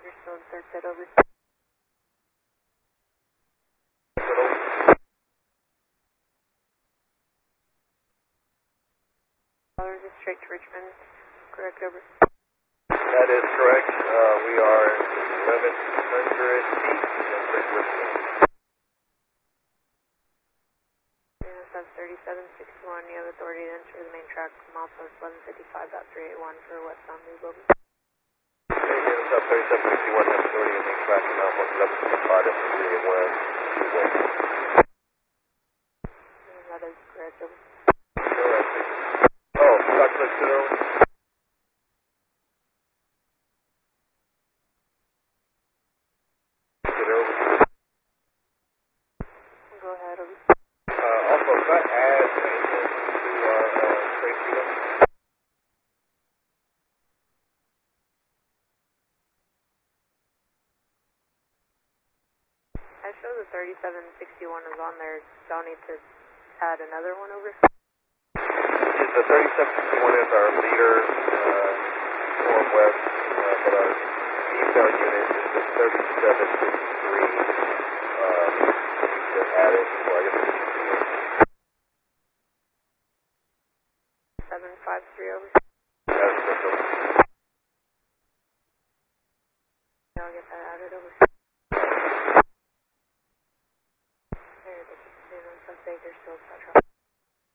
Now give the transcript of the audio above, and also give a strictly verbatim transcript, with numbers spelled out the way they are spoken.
You're still in third set over. Dollars is straight to Richmond. Correct, over. That is correct. Uh, we are eleven hundred feet and straight to Richmond. That's thirty-seven sixty-one. You have authority to enter the main track from Alpha eleven fifty-five point three eight one for westbound move over. Units up thirty-seven sixty-one, have authority to main track from Alpha eleven fifty-five point three eight one. That is correct, over. Correct. Oh, calculate zero. Zero. Go ahead, over. Uh, also, could I add maintenance to our uh, straight to them? I show the thirty-seven sixty-one is on there. Do I need to add another one over? Is the thirty-seven sixty-one is our leader uh, northwest, uh, but our eastbound unit is the thirty-seven sixty-three.